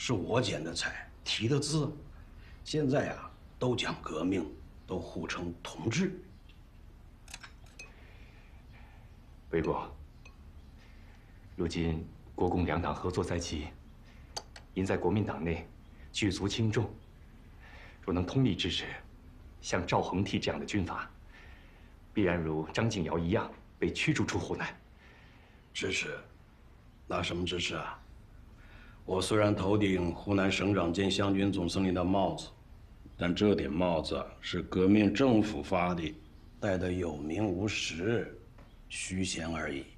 是我捡的彩，提的字。现在啊，都讲革命，都互称同志。 魏国，如今国共两党合作在即，您在国民党内举足轻重，若能通力支持，像赵恒惕这样的军阀，必然如张敬尧一样被驱逐出湖南。 支持？拿什么支持啊？我虽然头顶湖南省长兼湘军总司令的帽子，但这顶帽子是革命政府发的，戴得有名无实，虚衔而已。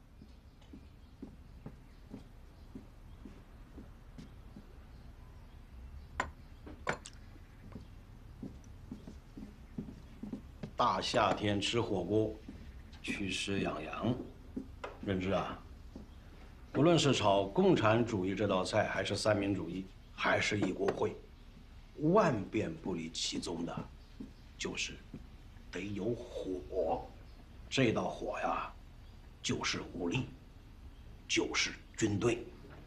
大夏天吃火锅，祛湿养阳。认知啊，不论是炒共产主义这道菜，还是三民主义，还是一国会，万变不离其宗的，就是得有火。这道火呀，就是武力，就是军队。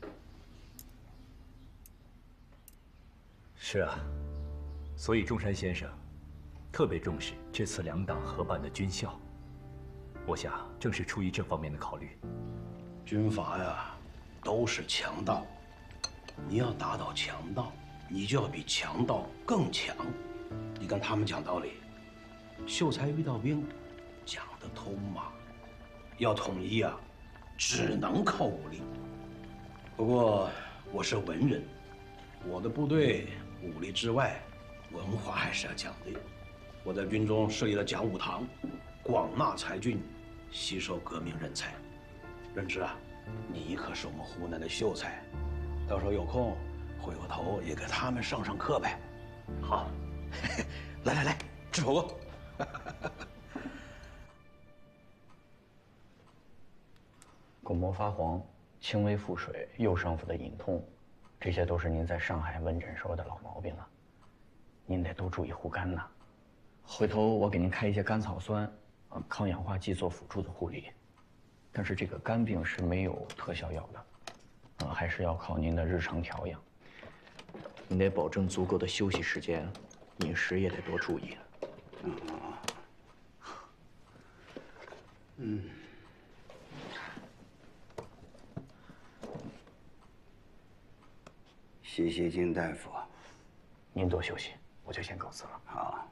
是啊，所以中山先生特别重视这次两党合办的军校，我想正是出于这方面的考虑。 军阀呀，都是强盗，你要打倒强盗，你就要比强盗更强。你跟他们讲道理，秀才遇到兵，讲得通吗？要统一啊，只能靠武力。不过我是文人，我的部队武力之外，文化还是要讲的。我在军中设立了讲武堂，广纳才俊，吸收革命人才。认知啊，你可是我们湖南的秀才，到时候有空回过头也给他们上上课呗。好，来来来，吃火锅。 巩膜发黄、轻微腹水、右上腹的隐痛，这些都是您在上海问诊时候的老毛病了。您得多注意护肝呐。回头我给您开一些甘草酸、抗氧化剂做辅助的护理。但是这个肝病是没有特效药的，还是要靠您的日常调养。您得保证足够的休息时间，饮食也得多注意。 谢谢金大夫。 您多休息，我就先告辞了。 好。